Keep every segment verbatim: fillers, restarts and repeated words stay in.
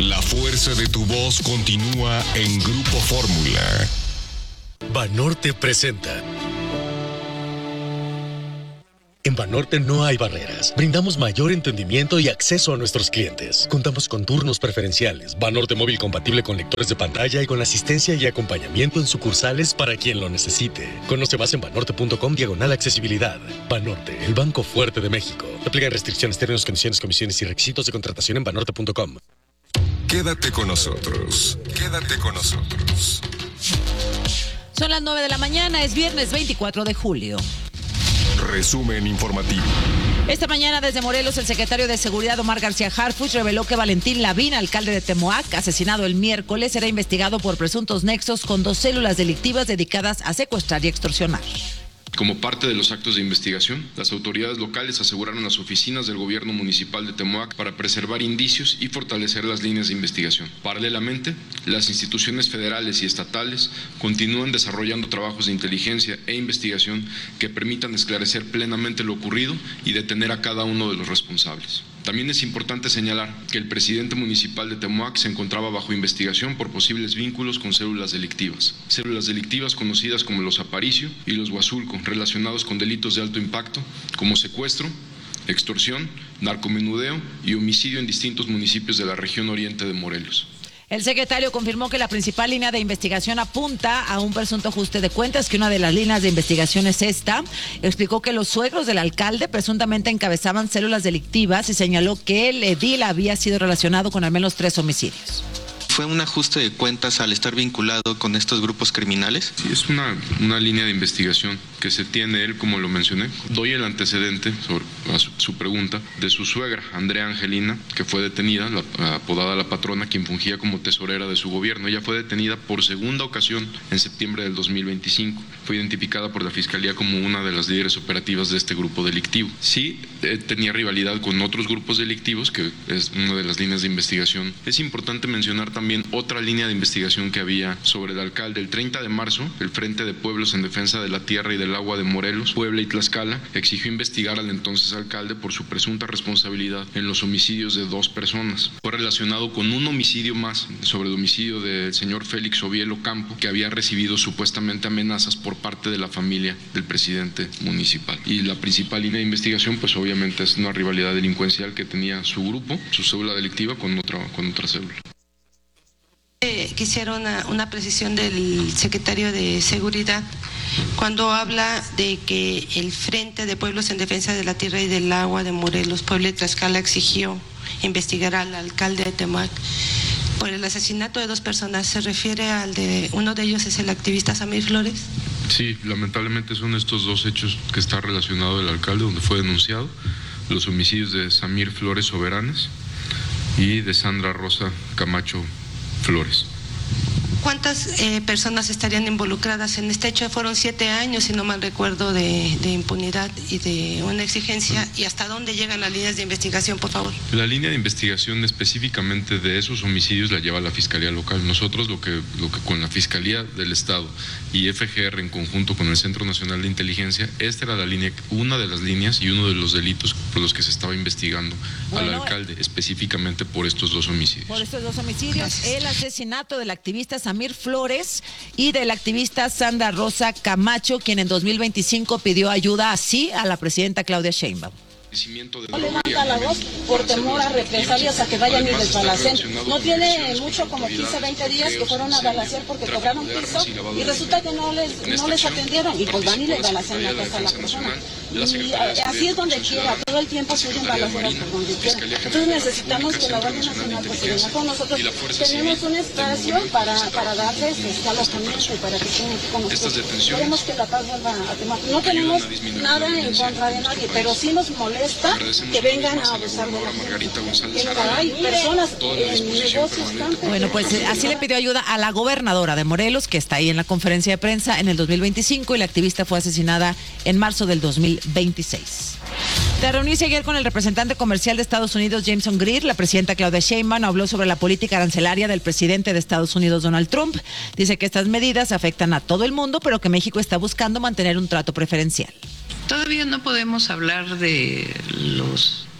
La fuerza de tu voz continúa en Grupo Fórmula. Banorte presenta. En Banorte no hay barreras. Brindamos mayor entendimiento y acceso a nuestros clientes. Contamos con turnos preferenciales, Banorte móvil compatible con lectores de pantalla y con asistencia y acompañamiento en sucursales para quien lo necesite. Conoce más en banorte punto com diagonal accesibilidad. Banorte, el banco fuerte de México. Aplican restricciones, términos, condiciones, comisiones y requisitos de contratación en banorte punto com. Quédate con nosotros. Quédate con nosotros. Son las nueve de la mañana, es viernes veinticuatro de julio. Resumen informativo. Esta mañana desde Morelos, el secretario de Seguridad Omar García Harfuch reveló que Valentín Lavín, alcalde de Temoac, asesinado el miércoles, será investigado por presuntos nexos con dos células delictivas dedicadas a secuestrar y extorsionar. Como parte de los actos de investigación, las autoridades locales aseguraron las oficinas del gobierno municipal de Temoac para preservar indicios y fortalecer las líneas de investigación. Paralelamente, las instituciones federales y estatales continúan desarrollando trabajos de inteligencia e investigación que permitan esclarecer plenamente lo ocurrido y detener a cada uno de los responsables. También es importante señalar que el presidente municipal de Temoac se encontraba bajo investigación por posibles vínculos con células delictivas. Células delictivas conocidas como los Aparicio y los Huazulco, relacionados con delitos de alto impacto como secuestro, extorsión, narcomenudeo y homicidio en distintos municipios de la región oriente de Morelos. El secretario confirmó que la principal línea de investigación apunta a un presunto ajuste de cuentas, que una de las líneas de investigación es esta. Explicó que los suegros del alcalde presuntamente encabezaban células delictivas y señaló que el edil había sido relacionado con al menos tres homicidios. ¿Fue un ajuste de cuentas al estar vinculado con estos grupos criminales? Sí, es una, una línea de investigación que se tiene él, como lo mencioné. Doy el antecedente sobre a su, su pregunta de su suegra, Andrea Angelina, que fue detenida, la, apodada La Patrona, quien fungía como tesorera de su gobierno. Ella fue detenida por segunda ocasión en septiembre del dos mil veinticinco. Fue identificada por la Fiscalía como una de las líderes operativas de este grupo delictivo. Sí, eh, tenía rivalidad con otros grupos delictivos, que es una de las líneas de investigación. Es importante mencionar también También otra línea de investigación que había sobre el alcalde. El treinta de marzo, el Frente de Pueblos en Defensa de la Tierra y del Agua de Morelos, Puebla y Tlaxcala exigió investigar al entonces alcalde por su presunta responsabilidad en los homicidios de dos personas. Fue relacionado con un homicidio más, sobre el homicidio del señor Félix Ovielo Campo, que había recibido supuestamente amenazas por parte de la familia del presidente municipal. Y la principal línea de investigación, pues obviamente es una rivalidad delincuencial que tenía su grupo, su célula delictiva, con otra, con otra célula. Quisiera una, una precisión del secretario de Seguridad cuando habla de que el Frente de Pueblos en Defensa de la Tierra y del Agua de Morelos, Puebla y Tlaxcala exigió investigar al alcalde de Temoac por el asesinato de dos personas. ¿Se refiere al de uno de ellos es el activista Samir Flores? Sí, lamentablemente son estos dos hechos que está relacionado el alcalde, donde fue denunciado los homicidios de Samir Flores Soberanes y de Sandra Rosa Camacho Flores. ¿Cuántas eh, personas estarían involucradas en este hecho? Fueron siete años, si no mal recuerdo, de, de impunidad y de una exigencia. ¿Y hasta dónde llegan las líneas de investigación, por favor? La línea de investigación específicamente de esos homicidios la lleva la Fiscalía Local. Nosotros lo que, lo que con la Fiscalía del Estado y F G R en conjunto con el Centro Nacional de Inteligencia, esta era la línea, una de las líneas y uno de los delitos por los que se estaba investigando bueno, al alcalde, específicamente por estos dos homicidios. Por estos dos homicidios, Gracias. El asesinato del activista Samir Flores y del activista Sandra Rosa Camacho, quien en dos mil veinticinco pidió ayuda así a la presidenta Claudia Sheinbaum. No levanta la voz por temor a represalias a que vayan y les balacen. No tiene mucho, como quince, veinte días que fueron a balacear porque cobraron piso y resulta que no les no les atendieron y pues van y les balacean la casa a la persona. Y así es donde quiera, todo el tiempo siguen balaceras por donde quiera. Entonces necesitamos que la Guardia Nacional pues se venga con nosotros. Tenemos un espacio para, para darles este alojamiento y para que estén aquí con nosotros. Queremos que la paz vuelva a Temoac. No tenemos nada en contra de nadie, pero sí nos molesta que vengan a abusar de la gente. Hay personas en negocios tan... Bueno, pues así le pidió ayuda a la gobernadora de Morelos, que está ahí en la conferencia de prensa en el dos mil veinticinco, y la activista fue asesinada en marzo del dos mil veintiséis. Tras reunirse ayer con el representante comercial de Estados Unidos, Jameson Greer, la presidenta Claudia Sheinbaum habló sobre la política arancelaria del presidente de Estados Unidos, Donald Trump. Dice que estas medidas afectan a todo el mundo, pero que México está buscando mantener un trato preferencial. Todavía no podemos hablar de los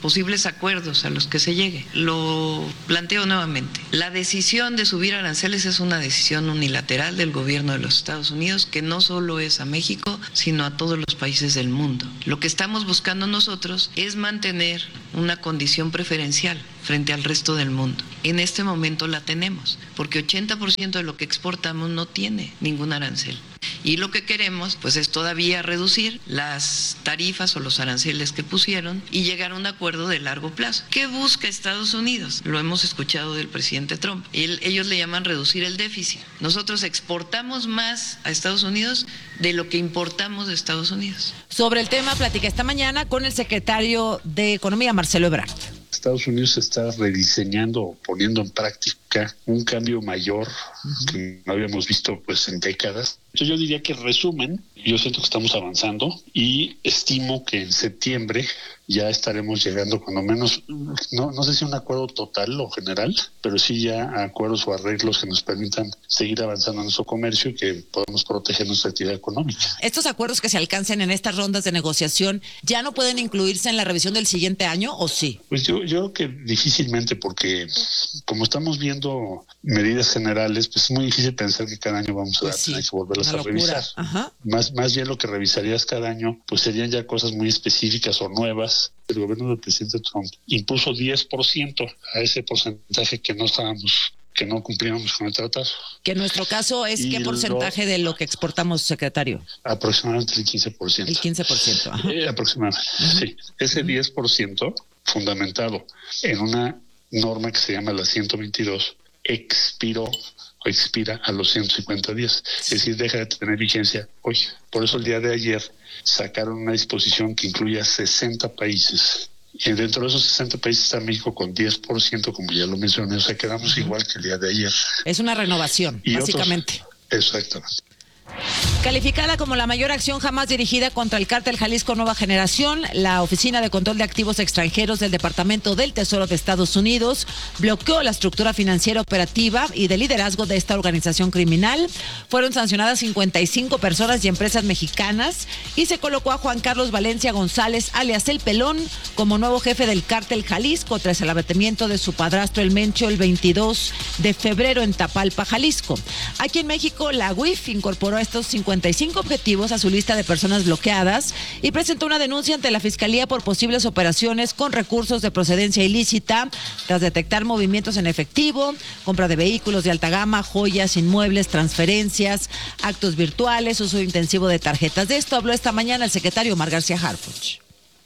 posibles acuerdos a los que se llegue. Lo planteo nuevamente. La decisión de subir aranceles es una decisión unilateral del gobierno de los Estados Unidos, que no solo es a México, sino a todos los países del mundo. Lo que estamos buscando nosotros es mantener una condición preferencial frente al resto del mundo. En este momento la tenemos, porque ochenta por ciento de lo que exportamos no tiene ningún arancel. Y lo que queremos, pues, es todavía reducir las tarifas o los aranceles que pusieron y llegar a un acuerdo de largo plazo. ¿Qué busca Estados Unidos? Lo hemos escuchado del presidente Trump. Él, ellos le llaman reducir el déficit. Nosotros exportamos más a Estados Unidos de lo que importamos de Estados Unidos. Sobre el tema, platiqué esta mañana con el secretario de Economía, Marcelo Ebrard. Estados Unidos está rediseñando o poniendo en práctica un cambio mayor uh-huh. que no habíamos visto pues en décadas. Entonces yo diría que en resumen, yo siento que estamos avanzando y estimo que en septiembre ya estaremos llegando cuando menos, no, no sé si un acuerdo total o general, pero sí ya a acuerdos o arreglos que nos permitan seguir avanzando en nuestro comercio y que podamos proteger nuestra actividad económica. ¿Estos acuerdos que se alcancen en estas rondas de negociación ya no pueden incluirse en la revisión del siguiente año o sí? Pues yo, yo creo que difícilmente, porque como estamos viendo medidas generales, pues es muy difícil pensar que cada año vamos a pues sí, tener que volverlas a revisar. Ajá. Más, más bien lo que revisarías cada año, pues serían ya cosas muy específicas o nuevas. El gobierno del presidente Trump impuso diez por ciento a ese porcentaje que no estábamos, que no cumplíamos con el tratado. Que en nuestro caso es, y ¿qué porcentaje lo, de lo que exportamos, secretario? Aproximadamente el quince por ciento. El quince por ciento, ajá. Eh, aproximadamente, uh-huh. sí. Ese uh-huh. diez por ciento fundamentado en una norma que se llama la ciento veintidós expiró o expira a los ciento cincuenta días. Es decir, deja de tener vigencia hoy. Por eso el día de ayer sacaron una disposición que incluye a sesenta países. Y dentro de esos sesenta países está México con diez por ciento, como ya lo mencioné. O sea, quedamos uh-huh. igual que el día de ayer. Es una renovación, y básicamente. Otros, exactamente. Calificada como la mayor acción jamás dirigida contra el cártel Jalisco Nueva Generación, la Oficina de Control de Activos Extranjeros del Departamento del Tesoro de Estados Unidos bloqueó la estructura financiera operativa y de liderazgo de esta organización criminal. Fueron sancionadas cincuenta y cinco personas y empresas mexicanas y se colocó a Juan Carlos Valencia González, alias El Pelón, como nuevo jefe del cártel Jalisco tras el abatimiento de su padrastro El Mencho el veintidós de febrero en Tapalpa, Jalisco. Aquí en México, la U I F incorporó a estos cincuenta y cinco objetivos a su lista de personas bloqueadas y presentó una denuncia ante la Fiscalía por posibles operaciones con recursos de procedencia ilícita tras detectar movimientos en efectivo, compra de vehículos de alta gama, joyas, inmuebles, transferencias, actos virtuales, uso intensivo de tarjetas. De esto habló esta mañana el secretario Omar García Harfuch.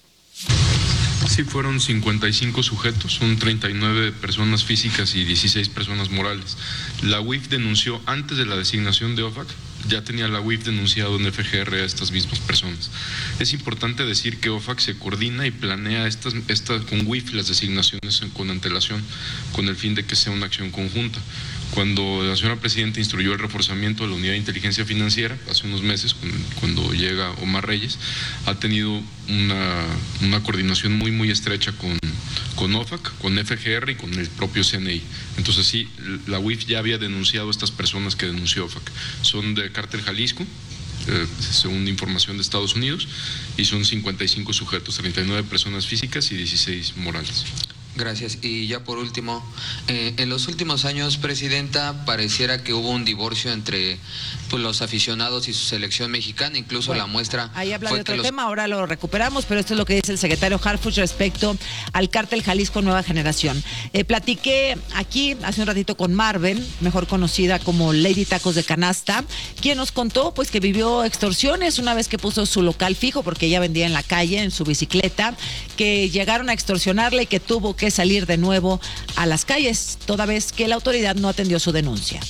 Sí, fueron cincuenta y cinco sujetos, son treinta y nueve personas físicas y dieciséis personas morales. La U I F denunció antes de la designación de O F A C, ya tenía la U I F denunciado en F G R a estas mismas personas. Es importante decir que O F A C se coordina y planea estas, estas con U I F las designaciones con antelación, con el fin de que sea una acción conjunta. Cuando la señora presidenta instruyó el reforzamiento de la unidad de inteligencia financiera, hace unos meses, cuando llega Omar Reyes, ha tenido una, una coordinación muy, muy estrecha con, con O F A C, con F G R y con el propio C N I. Entonces sí, la U I F ya había denunciado a estas personas que denunció O F A C. Son de Cártel Jalisco, eh, según información de Estados Unidos, y son cincuenta y cinco sujetos, treinta y nueve personas físicas y dieciséis morales. Gracias. Y ya por último, eh, en los últimos años, Presidenta, pareciera que hubo un divorcio entre pues, los aficionados y su selección mexicana, incluso bueno, la muestra... Ahí habla de otro los... tema, ahora lo recuperamos, pero esto es lo que dice el secretario Harfuch respecto al cártel Jalisco Nueva Generación. Eh, platiqué aquí hace un ratito con Marven, mejor conocida como Lady Tacos de Canasta, quien nos contó pues que vivió extorsiones una vez que puso su local fijo, porque ella vendía en la calle, en su bicicleta, que llegaron a extorsionarle y que tuvo que salir de nuevo a las calles, toda vez que la autoridad no atendió su denuncia.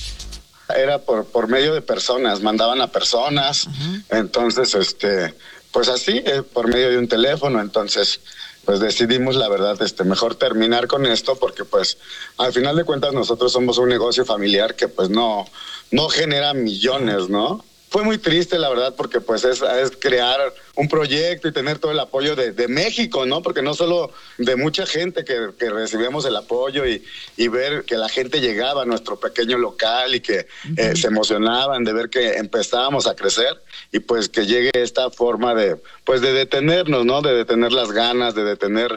Era por, por medio de personas, mandaban a personas, uh-huh. entonces, este, pues así, eh, por medio de un teléfono, entonces, pues decidimos, la verdad, este, mejor terminar con esto, porque pues, al final de cuentas, nosotros somos un negocio familiar que pues no, no genera millones, ¿no? Fue muy triste, la verdad, porque pues es, es crear un proyecto y tener todo el apoyo de, de México, ¿no? Porque no solo de mucha gente que, que recibíamos el apoyo y, y ver que la gente llegaba a nuestro pequeño local y que uh-huh. eh, se emocionaban de ver que empezábamos a crecer y pues que llegue esta forma de, pues de detenernos, ¿no? De detener las ganas, de detener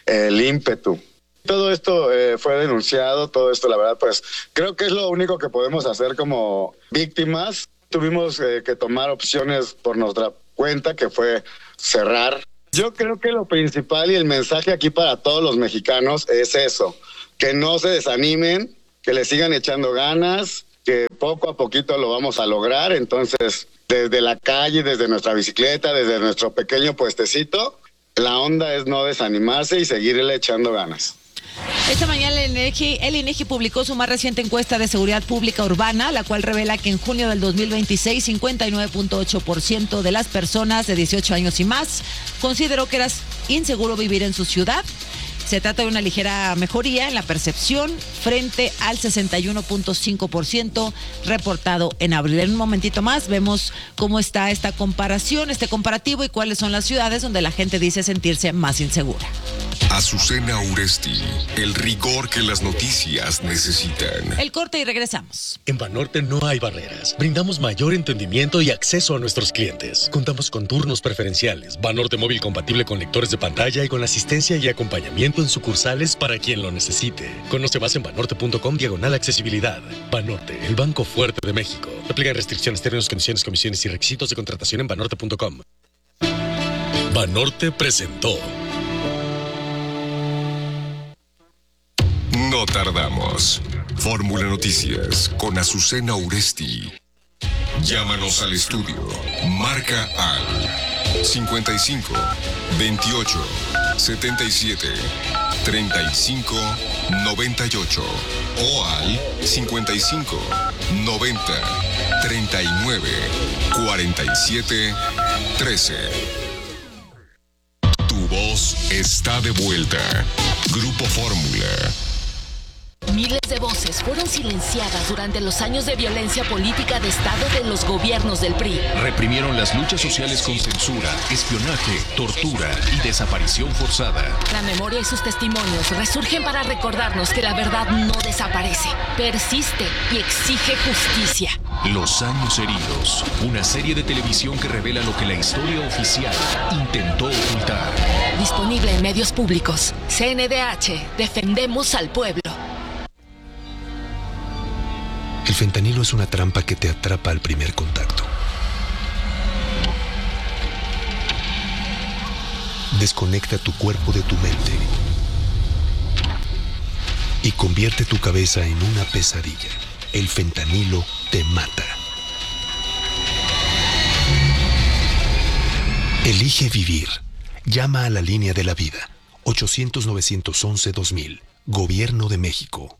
el ímpetu. Todo esto eh, fue denunciado, todo esto la verdad pues creo que es lo único que podemos hacer como víctimas. Tuvimos eh, que tomar opciones por nuestra cuenta, que fue cerrar. Yo creo que lo principal y el mensaje aquí para todos los mexicanos es eso, que no se desanimen, que le sigan echando ganas, que poco a poquito lo vamos a lograr. Entonces, desde la calle, desde nuestra bicicleta, desde nuestro pequeño puestecito, la onda es no desanimarse y seguirle echando ganas. Esta mañana el INEGI, el INEGI publicó su más reciente encuesta de seguridad pública urbana, la cual revela que en junio del dos mil veintiséis, cincuenta y nueve punto ocho por ciento de las personas de dieciocho años y más consideró que era inseguro vivir en su ciudad. Se trata de una ligera mejoría en la percepción frente al sesenta y uno punto cinco por ciento reportado en abril. En un momentito más vemos cómo está esta comparación, este comparativo y cuáles son las ciudades donde la gente dice sentirse más insegura. Azucena Uresti, el rigor que las noticias necesitan. El corte y regresamos. En Banorte no hay barreras. Brindamos mayor entendimiento y acceso a nuestros clientes. Contamos con turnos preferenciales, Banorte móvil compatible con lectores de pantalla y con asistencia y acompañamiento en sucursales para quien lo necesite. Conoce más en banorte punto com diagonal accesibilidad. Banorte, el banco fuerte de México. Aplican restricciones, términos, condiciones, comisiones y requisitos de contratación en banorte punto com. Banorte presentó. No tardamos. Fórmula Noticias con Azucena Uresti. Llámanos al estudio. Marca al cincuenta y cinco, veintiocho, setenta y siete, treinta y cinco, noventa y ocho o al cincuenta y cinco, noventa, treinta y nueve, cuarenta y siete, trece. Tu voz está de vuelta. Grupo Fórmula. Miles de voces fueron silenciadas durante los años de violencia política de Estado de los gobiernos del P R I. Reprimieron las luchas sociales con censura, espionaje, tortura y desaparición forzada. La memoria y sus testimonios resurgen para recordarnos que la verdad no desaparece, persiste y exige justicia. Los años heridos, una serie de televisión que revela lo que la historia oficial intentó ocultar. Disponible en medios públicos. C N D H, defendemos al pueblo. El fentanilo es una trampa que te atrapa al primer contacto. Desconecta tu cuerpo de tu mente y convierte tu cabeza en una pesadilla. El fentanilo te mata. Elige vivir. Llama a la línea de la vida. ochocientos, novecientos once, dos mil. Gobierno de México.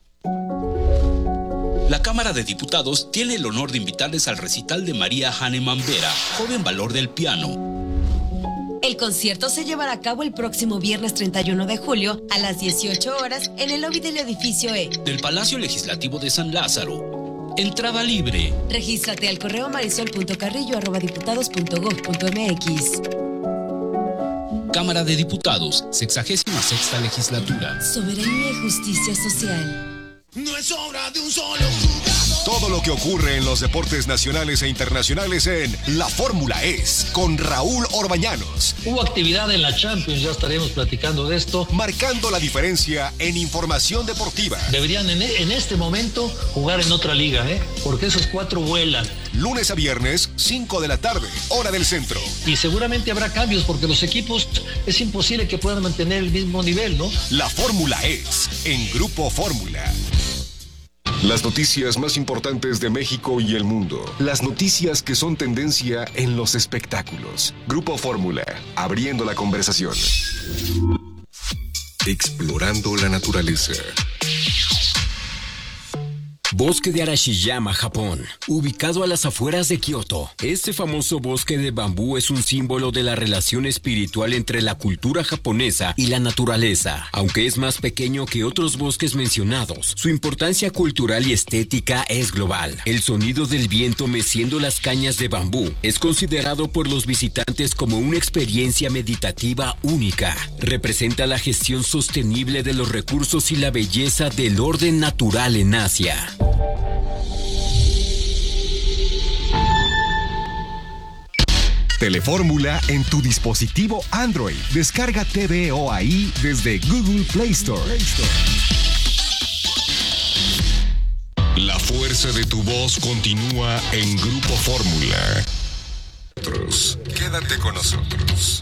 La Cámara de Diputados tiene el honor de invitarles al recital de María Hahnemann Vera, joven valor del piano. El concierto se llevará a cabo el próximo viernes treinta y uno de julio a las dieciocho horas en el lobby del edificio E del Palacio Legislativo de San Lázaro. Entrada libre. Regístrate al correo marisol punto carrillo arroba diputados punto gob punto mx. Cámara de Diputados, sexagésima sexta legislatura. Soberanía y justicia social. No es obra de un solo jugador. Todo lo que ocurre en los deportes nacionales e internacionales en La Fórmula Es con Raúl Orbañanos. Hubo actividad en la Champions, ya estaremos platicando de esto. Marcando la diferencia en información deportiva. Deberían en, en este momento jugar en otra liga, ¿eh? Porque esos cuatro vuelan. Lunes a viernes, cinco de la tarde, hora del centro. Y seguramente habrá cambios porque los equipos es imposible que puedan mantener el mismo nivel, ¿no? La Fórmula Es en Grupo Fórmula. Las noticias más importantes de México y el mundo. Las noticias que son tendencia en los espectáculos. Grupo Fórmula, abriendo la conversación. Explorando la naturaleza. Bosque de Arashiyama, Japón, ubicado a las afueras de Kioto. Este famoso bosque de bambú es un símbolo de la relación espiritual entre la cultura japonesa y la naturaleza. Aunque es más pequeño que otros bosques mencionados, su importancia cultural y estética es global. El sonido del viento meciendo las cañas de bambú es considerado por los visitantes como una experiencia meditativa única. Representa la gestión sostenible de los recursos y la belleza del orden natural en Asia. Telefórmula en tu dispositivo Android. Descarga T V O ahí desde Google Play Store. La fuerza de tu voz continúa en Grupo Fórmula. Quédate con nosotros.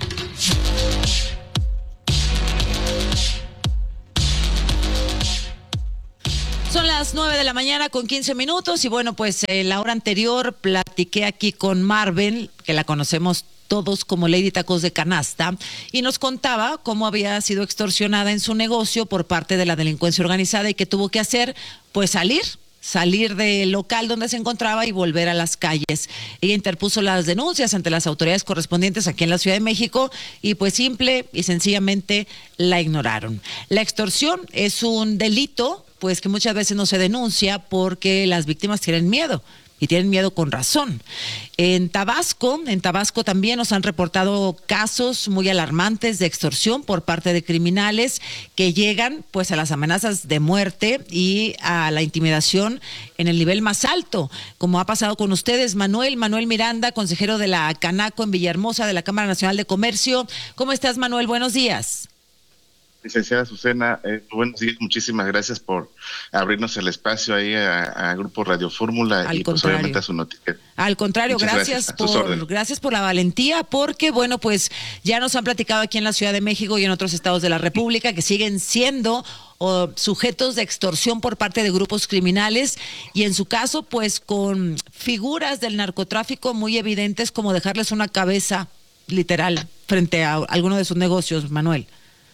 Son las nueve de la mañana con quince minutos y bueno, pues en eh, la hora anterior platiqué aquí con Marvel, que la conocemos todos como Lady Tacos de Canasta, y nos contaba cómo había sido extorsionada en su negocio por parte de la delincuencia organizada y que tuvo que hacer, pues salir. salir del local donde se encontraba y volver a las calles. Ella interpuso las denuncias ante las autoridades correspondientes aquí en la Ciudad de México y pues simple y sencillamente la ignoraron. La extorsión es un delito pues que muchas veces no se denuncia porque las víctimas tienen miedo. Y tienen miedo con razón. En Tabasco, en Tabasco también nos han reportado casos muy alarmantes de extorsión por parte de criminales que llegan pues a las amenazas de muerte y a la intimidación en el nivel más alto, como ha pasado con ustedes. Manuel, Manuel Miranda, consejero de la Canaco en Villahermosa de la Cámara Nacional de Comercio. ¿Cómo estás, Manuel? Buenos días. Licenciada Azucena, eh, buenos días, muchísimas gracias por abrirnos el espacio ahí a, a Grupo Radio Fórmula y pues obviamente a su noticiero. Al contrario, gracias, gracias por gracias por la valentía, porque bueno, pues ya nos han platicado aquí en la Ciudad de México y en otros estados de la República que siguen siendo o, sujetos de extorsión por parte de grupos criminales y en su caso pues con figuras del narcotráfico muy evidentes como dejarles una cabeza literal frente a alguno de sus negocios, Manuel.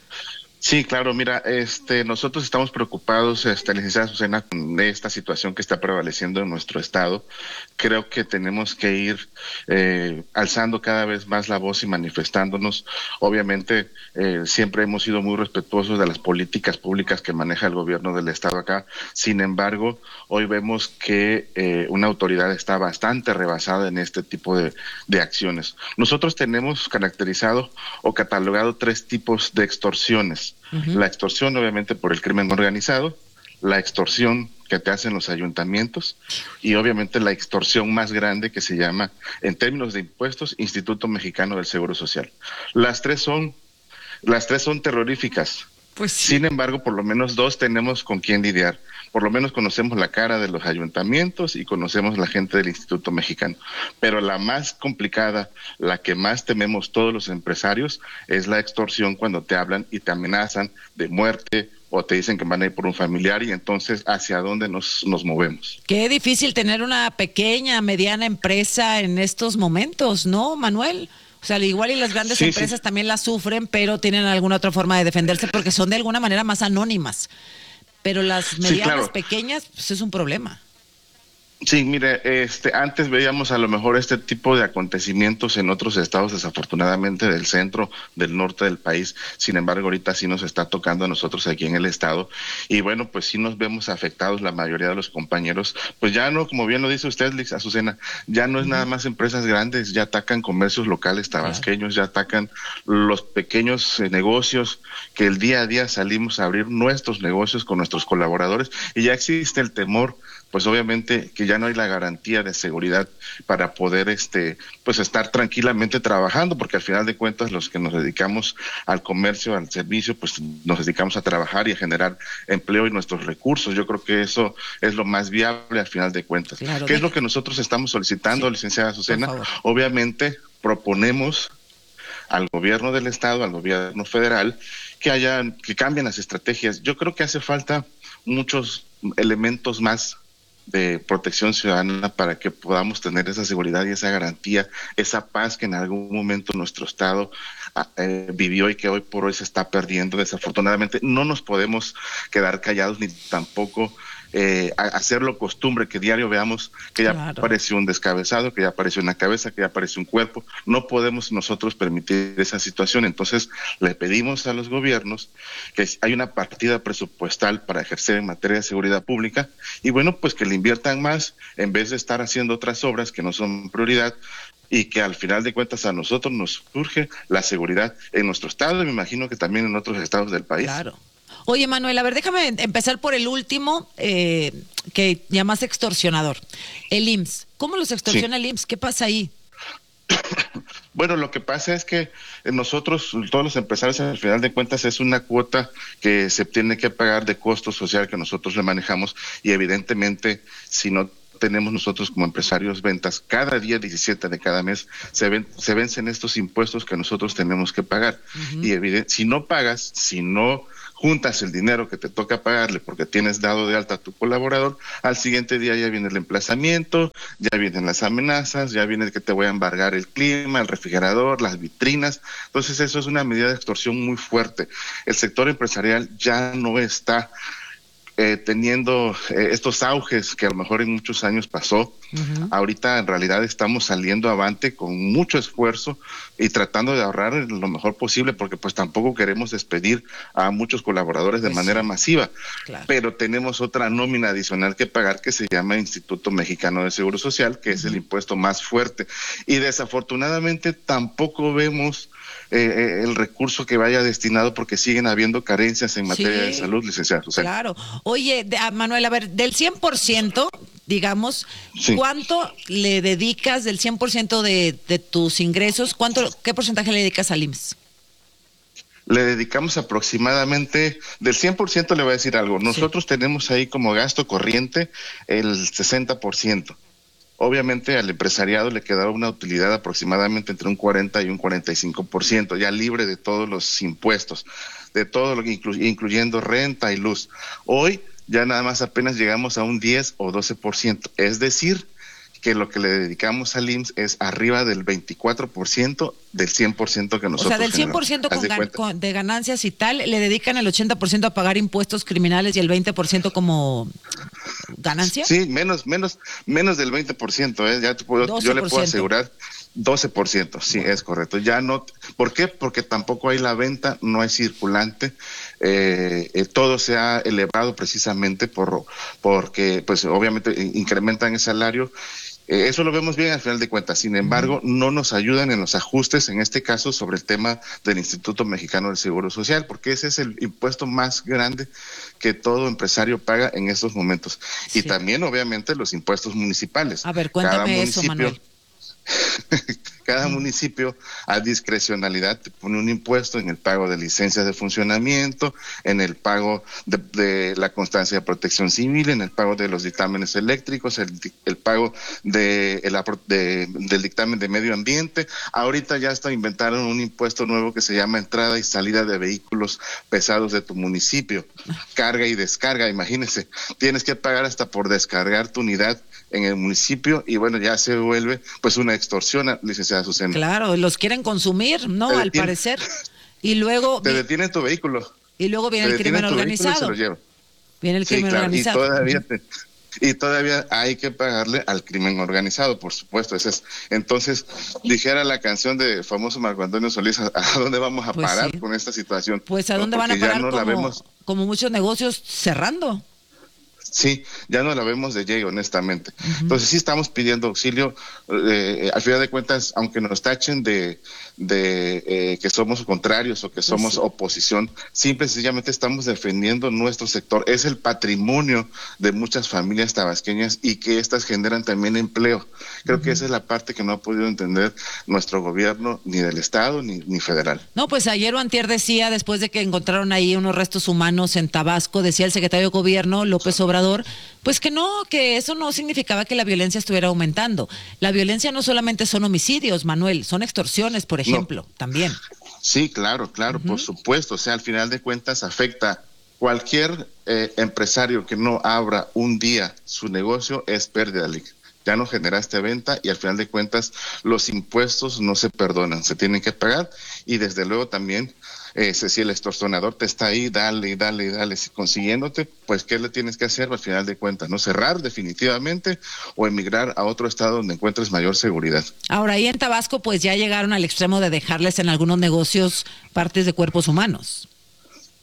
Sí, claro, mira, este, nosotros estamos preocupados, este, licenciada Azucena, con esta situación que está prevaleciendo en nuestro estado. Creo que tenemos que ir eh, alzando cada vez más la voz y manifestándonos. Obviamente, eh, siempre hemos sido muy respetuosos de las políticas públicas que maneja el gobierno del estado acá. Sin embargo, hoy vemos que eh, una autoridad está bastante rebasada en este tipo de, de acciones. Nosotros tenemos caracterizado o catalogado tres tipos de extorsiones. Uh-huh. La extorsión, obviamente, por el crimen organizado, la extorsión que te hacen los ayuntamientos y obviamente la extorsión más grande que se llama, en términos de impuestos, Instituto Mexicano del Seguro Social. Las tres son, las tres son terroríficas. Pues sí. Sin embargo, por lo menos dos tenemos con quién lidiar. Por lo menos conocemos la cara de los ayuntamientos y conocemos la gente del Instituto Mexicano. Pero la más complicada, la que más tememos todos los empresarios, es la extorsión cuando te hablan y te amenazan de muerte o te dicen que van a ir por un familiar y entonces hacia dónde nos, nos movemos. Qué difícil tener una pequeña, mediana empresa en estos momentos, ¿no, Manuel? O sea, al igual y las grandes sí, empresas sí. también la sufren, pero tienen alguna otra forma de defenderse porque son de alguna manera más anónimas. Pero las medianas, sí, claro. pequeñas, pues es un problema. Sí, mire, este, antes veíamos a lo mejor este tipo de acontecimientos en otros estados, desafortunadamente del centro, del norte del país. Sin embargo, ahorita sí nos está tocando a nosotros aquí en el estado. Y bueno, pues sí nos vemos afectados la mayoría de los compañeros. Pues ya no, como bien lo dice usted, Liz Azucena, ya no es nada más empresas grandes, ya atacan comercios locales tabasqueños, ya atacan los pequeños eh, negocios que el día a día salimos a abrir nuestros negocios con nuestros colaboradores y ya existe el temor, pues obviamente que ya no hay la garantía de seguridad para poder este pues estar tranquilamente trabajando, porque al final de cuentas los que nos dedicamos al comercio, al servicio, pues nos dedicamos a trabajar y a generar empleo y nuestros recursos. Yo creo que eso es lo más viable al final de cuentas. Claro, ¿qué de... es lo que nosotros estamos solicitando, sí, licenciada Azucena? Obviamente proponemos al gobierno del estado, al gobierno federal, que haya, que cambien las estrategias. Yo creo que hace falta muchos elementos más de protección ciudadana para que podamos tener esa seguridad y esa garantía, esa paz que en algún momento nuestro estado eh, vivió y que hoy por hoy se está perdiendo desafortunadamente. No nos podemos quedar callados ni tampoco eh, hacerlo costumbre que diario veamos que ya claro. apareció un descabezado, que ya apareció una cabeza, que ya apareció un cuerpo. No podemos nosotros permitir esa situación. Entonces le pedimos a los gobiernos que hay una partida presupuestal para ejercer en materia de seguridad pública y bueno, pues que le inviertan más en vez de estar haciendo otras obras que no son prioridad y que al final de cuentas a nosotros nos surge la seguridad en nuestro estado y me imagino que también en otros estados del país. Claro. Oye, Manuel, a ver, déjame empezar por el último eh, que llamas extorsionador, el I M S S. ¿Cómo los extorsiona sí. el I M S S? ¿Qué pasa ahí? Bueno, lo que pasa es que nosotros, todos los empresarios, al final de cuentas, es una cuota que se tiene que pagar de costo social que nosotros le manejamos y evidentemente, si no tenemos nosotros como empresarios ventas, cada día diecisiete de cada mes se ven, se vencen estos impuestos que nosotros tenemos que pagar. Uh-huh. Y evidente, si no pagas, si no juntas el dinero que te toca pagarle porque tienes dado de alta a tu colaborador, al siguiente día ya viene el emplazamiento, ya vienen las amenazas, ya viene que te voy a embargar el clima, el refrigerador, las vitrinas. Entonces eso es una medida de extorsión muy fuerte. El sector empresarial ya no está Eh, teniendo eh, estos auges que a lo mejor en muchos años pasó. Uh-huh. Ahorita en realidad estamos saliendo avante con mucho esfuerzo y tratando de ahorrar lo mejor posible porque pues tampoco queremos despedir a muchos colaboradores de pues manera sí. masiva, claro. Pero tenemos otra nómina adicional que pagar que se llama Instituto Mexicano de Seguro Social, que uh-huh. es el impuesto más fuerte y desafortunadamente tampoco vemos Eh, el recurso que vaya destinado porque siguen habiendo carencias en materia sí, de salud, licenciado. O sea, claro. Oye, de, a Manuel, a ver, del cien por ciento, digamos, sí. ¿cuánto le dedicas del cien por ciento de, de tus ingresos? ¿Cuánto, qué porcentaje le dedicas al I M S S? Le dedicamos aproximadamente, del cien por ciento le voy a decir algo, nosotros sí. tenemos ahí como gasto corriente el sesenta por ciento. Obviamente al empresariado le quedaba una utilidad aproximadamente entre un cuarenta y un cuarenta y cinco por ciento, ya libre de todos los impuestos, de todo lo que inclu- incluyendo renta y luz. Hoy ya nada más apenas llegamos a un diez o doce por ciento, es decir, que lo que le dedicamos al I M S S es arriba del veinticuatro por ciento del cien por ciento que nosotros O sea, del cien por ciento con gan- con, de ganancias y tal, le dedican el ochenta por ciento a pagar impuestos criminales y el veinte por ciento como ganancia. Sí, menos menos menos del veinte por ciento, ¿eh? Ya te puedo, yo le puedo asegurar doce por ciento, sí, bueno. Es correcto. Ya no, ¿por qué? Porque tampoco hay la venta, no hay circulante, eh, eh, todo se ha elevado precisamente por porque pues obviamente incrementan el salario. Eh, eso lo vemos bien al final de cuentas, sin embargo, no nos ayudan en los ajustes, en este caso sobre el tema del Instituto Mexicano del Seguro Social, porque ese es el impuesto más grande que todo empresario paga en estos momentos. Sí. Y también, obviamente, los impuestos municipales. A ver, cuéntame eso, Manuel. Cada municipio a discrecionalidad te pone un impuesto en el pago de licencias de funcionamiento, en el pago de, de la constancia de protección civil, en el pago de los dictámenes eléctricos, el, el pago de, el, de, del dictamen de medio ambiente. Ahorita ya hasta inventaron un impuesto nuevo que se llama entrada y salida de vehículos pesados de tu municipio, carga y descarga, imagínense, tienes que pagar hasta por descargar tu unidad en el municipio y bueno, ya se vuelve pues una extorsión, licenciada Azucena. Claro, los quieren consumir, ¿no? Te Al detiene, parecer. Y luego... Te detienen tu vehículo. Y luego viene el crimen organizado. Viene el sí, crimen claro, organizado. Y todavía, te, y todavía hay que pagarle al crimen organizado, por supuesto. Ese es, entonces, dijera la canción de famoso Marco Antonio Solís, ¿a, a dónde vamos a pues parar sí. con esta situación? Pues a dónde no, van a parar no como, vemos... como muchos negocios cerrando. Sí, ya no la vemos de llegue, honestamente. Uh-huh. Entonces sí estamos pidiendo auxilio. Eh, al final de cuentas, aunque nos tachen de, de eh, que somos contrarios o que somos sí. oposición, simple y sencillamente estamos defendiendo nuestro sector. Es el patrimonio de muchas familias tabasqueñas y que estas generan también empleo. Creo uh-huh. que esa es la parte que no ha podido entender nuestro gobierno, ni del Estado ni, ni federal. No, pues ayer o antier decía, después de que encontraron ahí unos restos humanos en Tabasco, decía el secretario de Gobierno, López Obrador, pues que no, que eso no significaba que la violencia estuviera aumentando. La violencia no solamente son homicidios, Manuel, son extorsiones, por ejemplo, no. también. Sí, claro, claro, uh-huh. por supuesto. O sea, al final de cuentas afecta cualquier eh, empresario que no abra un día su negocio, es pérdida. Ya no generaste venta y al final de cuentas los impuestos no se perdonan, se tienen que pagar y desde luego también Eh, si el extorsionador te está ahí, dale y dale y dale, si consiguiéndote, pues ¿qué le tienes que hacer al final de cuentas? ¿No? Cerrar definitivamente o emigrar a otro estado donde encuentres mayor seguridad. Ahora, ahí en Tabasco, pues ya llegaron al extremo de dejarles en algunos negocios partes de cuerpos humanos.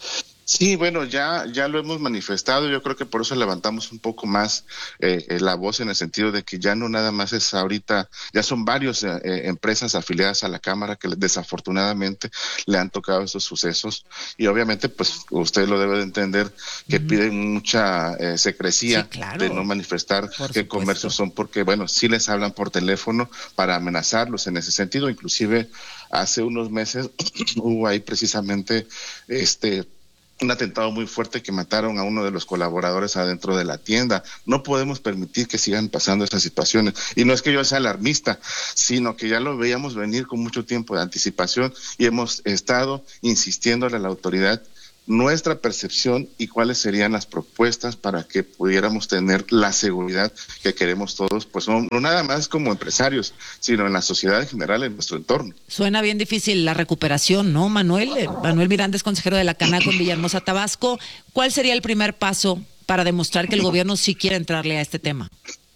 Sí, bueno, ya, ya lo hemos manifestado. Yo creo que por eso levantamos un poco más eh, eh, la voz en el sentido de que ya no nada más es ahorita, ya son varias eh, empresas afiliadas a la Cámara que desafortunadamente le han tocado estos sucesos y obviamente pues usted lo debe de entender que uh-huh. piden mucha eh, secrecía sí, claro. de no manifestar por qué supuesto. Comercios son porque bueno, sí les hablan por teléfono para amenazarlos en ese sentido. Inclusive hace unos meses hubo ahí precisamente este un atentado muy fuerte que mataron a uno de los colaboradores adentro de la tienda. No podemos permitir que sigan pasando esas situaciones. Y no es que yo sea alarmista, sino que ya lo veíamos venir con mucho tiempo de anticipación y hemos estado insistiéndole a la autoridad nuestra percepción y cuáles serían las propuestas para que pudiéramos tener la seguridad que queremos todos, pues no, no nada más como empresarios, sino en la sociedad en general, en nuestro entorno. Suena bien difícil la recuperación, ¿no, Manuel? Manuel Miranda es consejero de la Canaco en Villahermosa, Tabasco. ¿Cuál sería el primer paso para demostrar que el gobierno sí quiere entrarle a este tema?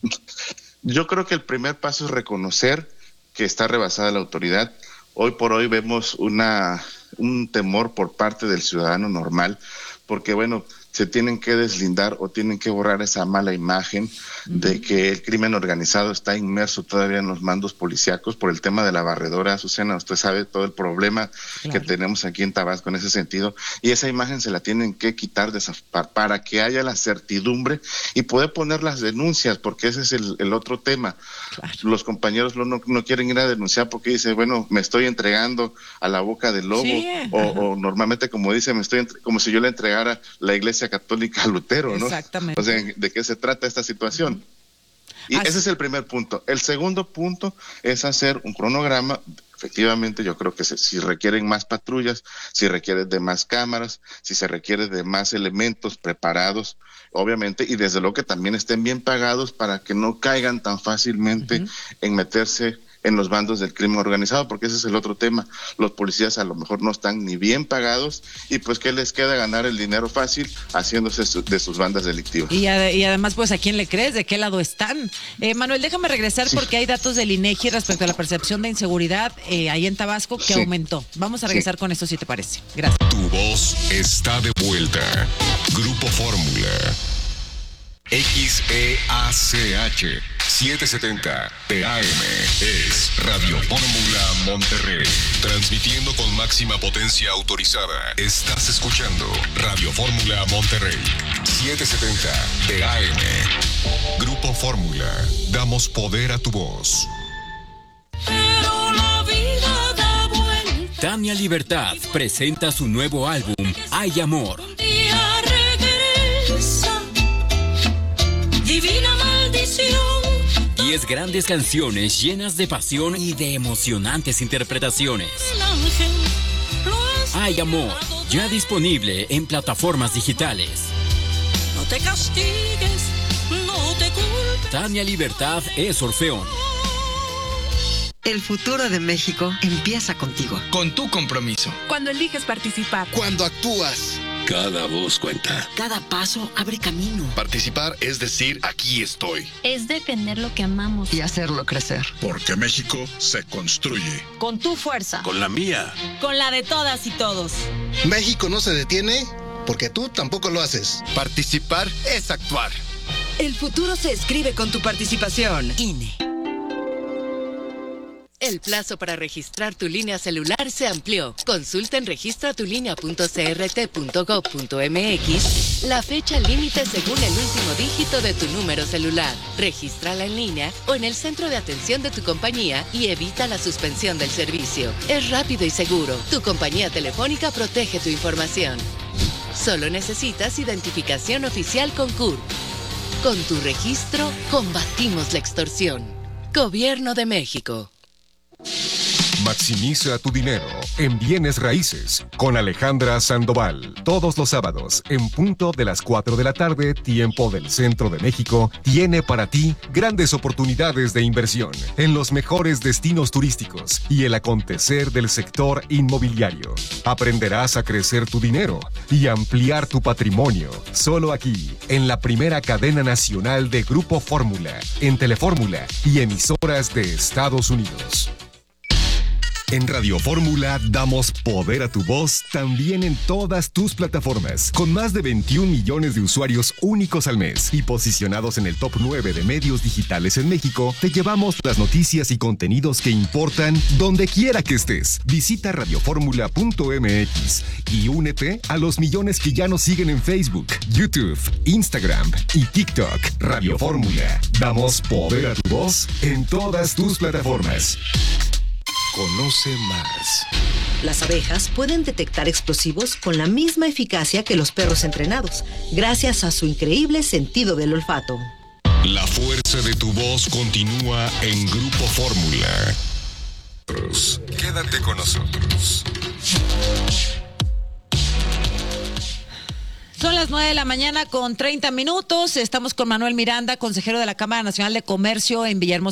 Yo creo que el primer paso es reconocer que está rebasada la autoridad. Hoy por hoy vemos una... un temor por parte del ciudadano normal, porque bueno, se tienen que deslindar o tienen que borrar esa mala imagen uh-huh. de que el crimen organizado está inmerso todavía en los mandos policíacos por el tema de la barredora. Azucena, usted sabe todo el problema claro. que tenemos aquí en Tabasco en ese sentido, y esa imagen se la tienen que quitar de esa, para que haya la certidumbre y poder poner las denuncias, porque ese es el, el otro tema. Claro. Los compañeros no, no, no quieren ir a denunciar porque dice, bueno, me estoy entregando a la boca del lobo, sí, o, o normalmente como dice, me estoy entre, como si yo le entregara la iglesia católica a Lutero, ¿no? Exactamente. O sea, ¿de qué se trata esta situación? Y Así. ese es el primer punto. El segundo punto es hacer un cronograma. Efectivamente, yo creo que se, si requieren más patrullas, si requieren de más cámaras, si se requiere de más elementos preparados, obviamente, y desde luego que también estén bien pagados para que no caigan tan fácilmente uh-huh. en meterse en los bandos del crimen organizado, porque ese es el otro tema. Los policías a lo mejor no están ni bien pagados y pues ¿qué les queda? Ganar el dinero fácil haciéndose su, de sus bandas delictivas. Y, ad- y además, pues, ¿a quién le crees? ¿De qué lado están? Eh, Manuel, déjame regresar sí. porque hay datos del INEGI respecto a la percepción de inseguridad eh, ahí en Tabasco que sí. aumentó. Vamos a regresar sí. con esto si te parece. Gracias. Tu voz está de vuelta. Grupo Fórmula. X E A C H setecientos setenta T A M es Radio Fórmula Monterrey. Transmitiendo con máxima potencia autorizada. Estás escuchando Radio Fórmula Monterrey. setecientos setenta T A M. Grupo Fórmula. Damos poder a tu voz. Pero la vida da vuelta. Tania Libertad presenta su nuevo álbum, Hay Amor. Un día regresa. Divina maldición. Diez grandes canciones llenas de pasión y de emocionantes interpretaciones. Hay Amor, ya disponible en plataformas digitales. No te castigues, no te culpes. Tania Libertad es Orfeón. El futuro de México empieza contigo. Con tu compromiso. Cuando eliges participar. Cuando actúas. Cada voz cuenta. Cada paso abre camino. Participar es decir, aquí estoy. Es defender lo que amamos. Y hacerlo crecer. Porque México se construye. Con tu fuerza. Con la mía. Con la de todas y todos. México no se detiene porque tú tampoco lo haces. Participar es actuar. El futuro se escribe con tu participación. I N E. El plazo para registrar tu línea celular se amplió. Consulta en registra tu línea punto c r t punto gov punto m x la fecha límite según el último dígito de tu número celular. Regístrala en línea o en el centro de atención de tu compañía y evita la suspensión del servicio. Es rápido y seguro. Tu compañía telefónica protege tu información. Solo necesitas identificación oficial con C U R P. Con tu registro, combatimos la extorsión. Gobierno de México. Maximiza tu dinero en bienes raíces con Alejandra Sandoval. Todos los sábados, en punto de las cuatro de la tarde, tiempo del centro de México, tiene para ti grandes oportunidades de inversión en los mejores destinos turísticos y el acontecer del sector inmobiliario. Aprenderás a crecer tu dinero y ampliar tu patrimonio. Solo aquí, en la primera cadena nacional de Grupo Fórmula, en Telefórmula y emisoras de Estados Unidos. En Radio Fórmula damos poder a tu voz también en todas tus plataformas, con más de veintiún millones de usuarios únicos al mes y posicionados en el top nueve de medios digitales en México. Te llevamos las noticias y contenidos que importan donde quiera que estés. Visita radioformula punto m x y únete a los millones que ya nos siguen en Facebook, YouTube, Instagram y TikTok. Radio Fórmula, damos poder a tu voz en todas tus plataformas. Conoce más. Las abejas pueden detectar explosivos con la misma eficacia que los perros entrenados, gracias a su increíble sentido del olfato. La fuerza de tu voz continúa en Grupo Fórmula. Quédate con nosotros. Son las nueve de la mañana con treinta minutos. Estamos con Manuel Miranda, consejero de la Cámara Nacional de Comercio en Villahermosa.